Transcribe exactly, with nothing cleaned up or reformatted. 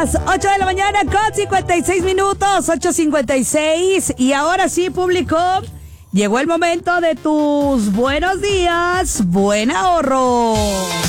las ocho de la mañana con cincuenta y seis minutos, ocho cincuenta y seis. Y ahora sí, público, llegó el momento de tus buenos días, buen ahorro.